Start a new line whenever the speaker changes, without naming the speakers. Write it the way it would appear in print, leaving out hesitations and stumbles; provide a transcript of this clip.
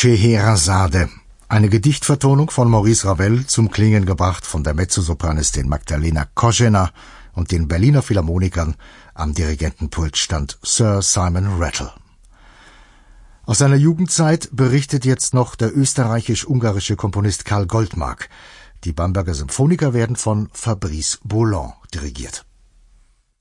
Scheherazade. Eine Gedichtvertonung von Maurice Ravel, zum Klingen gebracht von der Mezzosopranistin Magdalena Kožena und den Berliner Philharmonikern. Am Dirigentenpult stand Sir Simon Rattle. Aus seiner Jugendzeit berichtet jetzt noch der österreichisch-ungarische Komponist Karl Goldmark. Die Bamberger Symphoniker werden von Fabrice Boland dirigiert.